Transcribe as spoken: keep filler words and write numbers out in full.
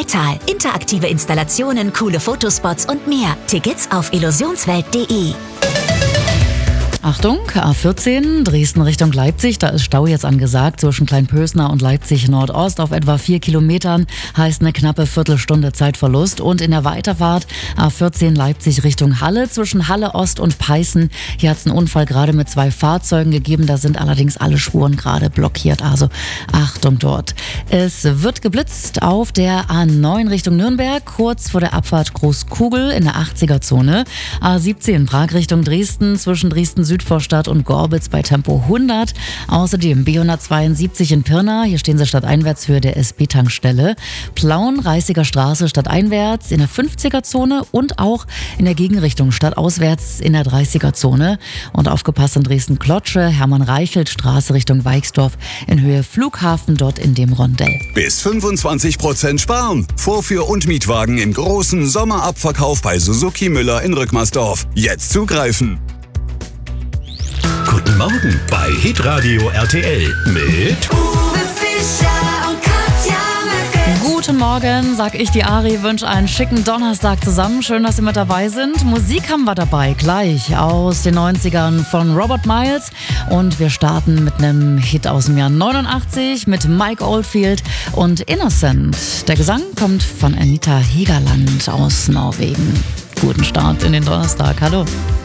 Freital. Interaktive Installationen, coole Fotospots und mehr. Tickets auf illusionswelt punkt de. Achtung, A vierzehn, Dresden Richtung Leipzig, da ist Stau jetzt angesagt zwischen Kleinpösner und Leipzig Nordost auf etwa vier Kilometern, heißt eine knappe Viertelstunde Zeitverlust. Und in der Weiterfahrt A vierzehn Leipzig Richtung Halle zwischen Halle Ost und Peißen, hier hat es einen Unfall gerade mit zwei Fahrzeugen gegeben, da sind allerdings alle Spuren gerade blockiert, also Achtung dort. Es wird geblitzt auf der A neun Richtung Nürnberg, kurz vor der Abfahrt Großkugel in der achtziger-Zone. A siebzehn Prag Richtung Dresden zwischen Dresden Südvorstadt und Gorbitz bei Tempo hundert. Außerdem B hundertzweiundsiebzig in Pirna, hier stehen sie stadteinwärts der S B-Tankstelle. Plauen, Reißiger Straße stadteinwärts in der fünfziger-Zone und auch in der Gegenrichtung stadtauswärts in der dreißiger-Zone. Und aufgepasst in Dresden-Klotsche, Hermann-Reichelt-Straße Richtung Weixdorf in Höhe Flughafen, dort in dem Rondell. Bis fünfundzwanzig Prozent sparen. Vorführ- und Mietwagen im großen Sommerabverkauf bei Suzuki Müller in Rückmersdorf. Jetzt zugreifen. Guten Morgen bei Hitradio R T L mit Uwe Fischer und Katja Mücke. Guten Morgen, sag ich, die Ari, wünsche einen schicken Donnerstag zusammen. Schön, dass Sie mit dabei sind. Musik haben wir dabei, gleich aus den neunzigern von Robert Miles. Und wir starten mit einem Hit aus dem Jahr neunundachtzig mit Mike Oldfield und Innocent. Der Gesang kommt von Anita Hegerland aus Norwegen. Guten Start in den Donnerstag. Hallo.